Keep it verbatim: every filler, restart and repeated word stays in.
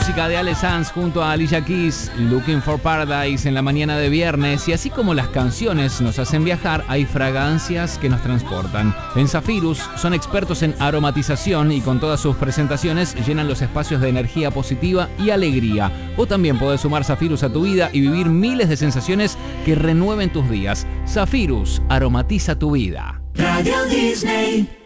música de Ale Sanz junto a Alicia Keys, Looking for Paradise en la mañana de viernes. Y así como las canciones nos hacen viajar, hay fragancias que nos transportan. En Zafirus son expertos en aromatización y con todas sus presentaciones llenan los espacios de energía positiva y alegría. Vos también podés sumar Zafirus a tu vida y vivir miles de sensaciones que renueven tus días. Zafirus, aromatiza tu vida. Radio Disney.